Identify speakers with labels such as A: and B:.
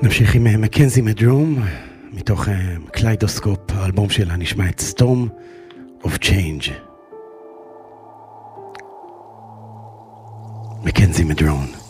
A: נמשיך עם מקנזי מדרום, מתוך קליידוסקופ, האלבום שלה נשמע את Storm of Change. מקנזי מדרום.